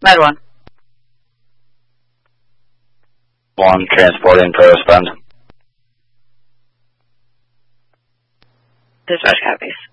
Med 1. 1, transporting to respond. Dispatch copies.